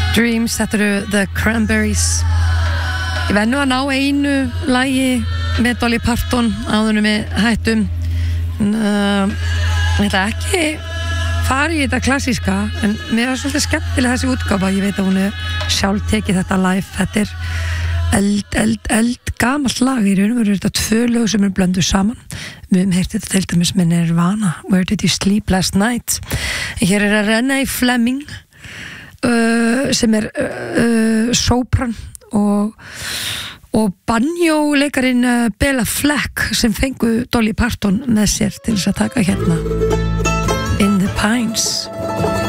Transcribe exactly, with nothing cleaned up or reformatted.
Dreams, þetta eru The Cranberries. Ég verð nú að ná einu lagi með Dolly Parton áðunum við hættum. Uh, ég ætla ekki fara í þetta klassíska, en mér er svolítið skemmtilega þessi útgáfa. Ég veit að hún er sjálf tekið þetta live. Þetta er eld, eld, eld gamalt lag í raun og veru. Þetta tvö lög sem er blönduð saman. Við höfum heyrt þetta til dæmis með Nirvana, Where Did You Sleep Last Night. Hér er að Renee Fleming Uh, sem er uh, sopran og, og banjóleikarin uh, Bela Fleck sem fengu Dolly Parton með sér til þess að taka hérna In the Pines.